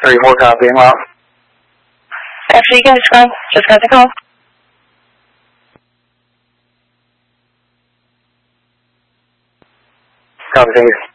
3 more copy, I'm out. Actually, you can describe. Just got the call. Copy, thank you.